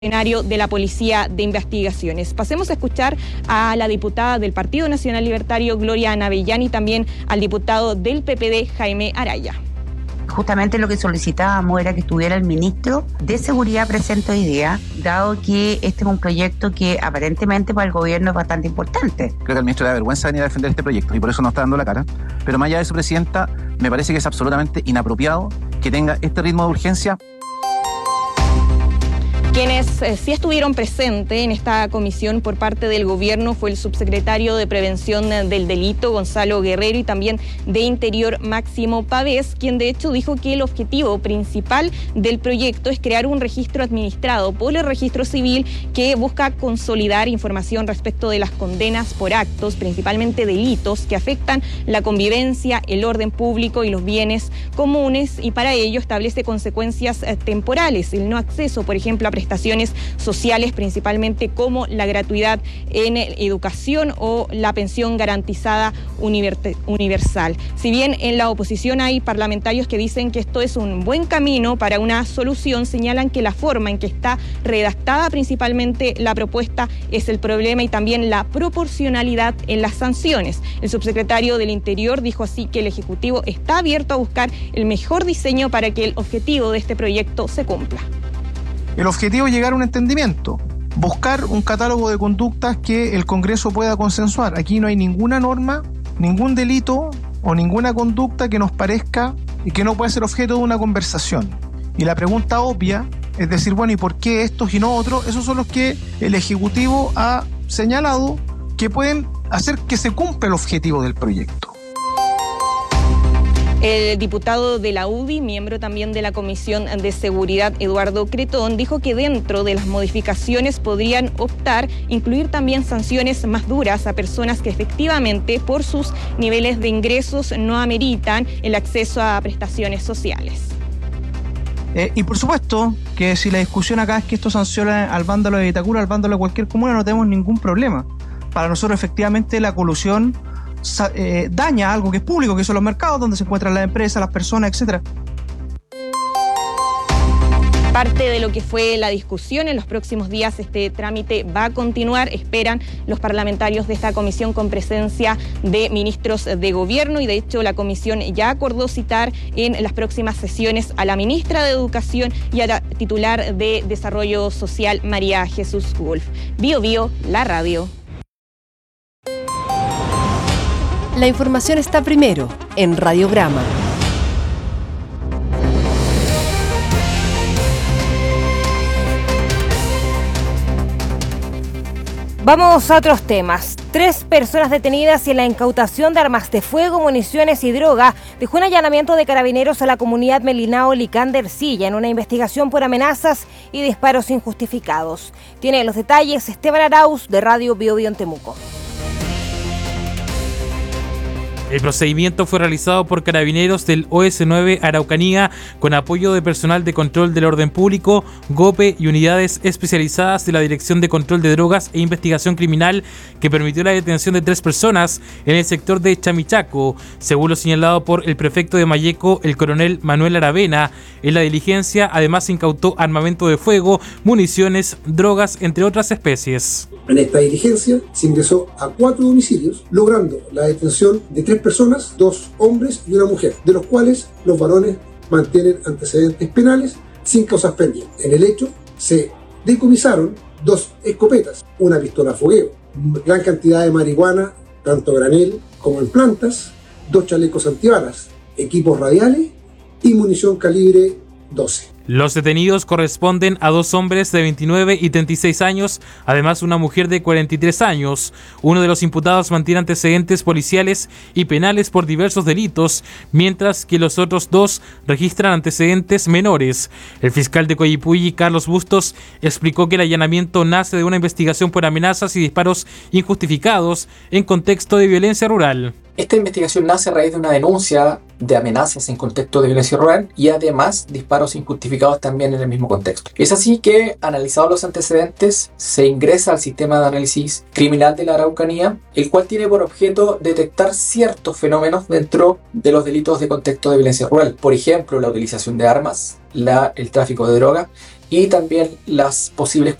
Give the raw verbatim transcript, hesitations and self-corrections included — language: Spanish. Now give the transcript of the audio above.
de la Policía de Investigaciones. Pasemos a escuchar a la diputada del Partido Nacional Libertario, Gloria Navellán, y también al diputado del P P D, Jaime Araya. Justamente lo que solicitábamos era que estuviera el ministro de Seguridad presente hoy día, dado que este es un proyecto que aparentemente para el gobierno es bastante importante. Creo que al ministro le da vergüenza venir a defender este proyecto y por eso no está dando la cara. Pero más allá de eso, Presidenta, me parece que es absolutamente inapropiado que tenga este ritmo de urgencia. Quienes eh, sí estuvieron presentes en esta comisión por parte del gobierno fue el subsecretario de Prevención del Delito, Gonzalo Guerrero, y también de Interior, Máximo Pavés, quien de hecho dijo que el objetivo principal del proyecto es crear un registro administrado por el Registro Civil que busca consolidar información respecto de las condenas por actos, principalmente delitos, que afectan la convivencia, el orden público y los bienes comunes, y para ello establece consecuencias eh, temporales, el no acceso, por ejemplo, a prestaciones sociales, principalmente como la gratuidad en educación o la pensión garantizada universal. Si bien en la oposición hay parlamentarios que dicen que esto es un buen camino para una solución, señalan que la forma en que está redactada principalmente la propuesta es el problema, y también la proporcionalidad en las sanciones. El subsecretario del Interior dijo así que el Ejecutivo está abierto a buscar el mejor diseño para que el objetivo de este proyecto se cumpla. El objetivo es llegar a un entendimiento, buscar un catálogo de conductas que el Congreso pueda consensuar. Aquí no hay ninguna norma, ningún delito o ninguna conducta que nos parezca y que no pueda ser objeto de una conversación. Y la pregunta obvia es decir, bueno, ¿y por qué estos y no otros? Esos son los que el Ejecutivo ha señalado que pueden hacer que se cumpla el objetivo del proyecto. El diputado de la U D I, miembro también de la Comisión de Seguridad, Eduardo Cretón, dijo que dentro de las modificaciones podrían optar incluir también sanciones más duras a personas que efectivamente por sus niveles de ingresos no ameritan el acceso a prestaciones sociales. Eh, y por supuesto que si la discusión acá es que esto sanciona al vándalo de Vitacura, al vándalo de cualquier comuna, no tenemos ningún problema. Para nosotros efectivamente la colusión Eh, daña algo que es público, que son los mercados donde se encuentran las empresas, las personas, etcétera. Parte de lo que fue la discusión. En los próximos días este trámite va a continuar. Esperan los parlamentarios de esta comisión con presencia de ministros de gobierno, y de hecho la comisión ya acordó citar en las próximas sesiones a la ministra de Educación y a la titular de Desarrollo Social, María Jesús Wolf. Bio Bio, la radio. La información está primero en Radiograma. Vamos a otros temas. Tres personas detenidas y en la incautación de armas de fuego, municiones y droga dejó un allanamiento de carabineros a la comunidad Melinao Licán de Ercilla en una investigación por amenazas y disparos injustificados. Tiene los detalles Esteban Arauz de Radio Bio Bio en Temuco. El procedimiento fue realizado por carabineros del O S nueve Araucanía con apoyo de personal de control del orden público, GOPE y unidades especializadas de la Dirección de Control de Drogas e Investigación Criminal, que permitió la detención de tres personas en el sector de Chamichaco, según lo señalado por el prefecto de Malleco, el coronel Manuel Aravena. En la diligencia además se incautó armamento de fuego, municiones, drogas, entre otras especies. En esta diligencia se ingresó a cuatro domicilios, logrando la detención de tres personas, dos hombres y una mujer, de los cuales los varones mantienen antecedentes penales sin causas pendientes. En el hecho se decomisaron dos escopetas, una pistola fogueo, gran cantidad de marihuana, tanto granel como en plantas, dos chalecos antibalas, equipos radiales y munición calibre doce. Los detenidos corresponden a dos hombres de veintinueve y treinta y seis años, además una mujer de cuarenta y tres años. Uno de los imputados mantiene antecedentes policiales y penales por diversos delitos, mientras que los otros dos registran antecedentes menores. El fiscal de Coyipulli, Carlos Bustos, explicó que el allanamiento nace de una investigación por amenazas y disparos injustificados en contexto de violencia rural. Esta investigación nace a raíz de una denuncia de amenazas en contexto de violencia rural y además disparos injustificados también en el mismo contexto. Es así que, analizados los antecedentes, se ingresa al sistema de análisis criminal de la Araucanía, el cual tiene por objeto detectar ciertos fenómenos dentro de los delitos de contexto de violencia rural. Por ejemplo, la utilización de armas, la, el tráfico de droga y también las posibles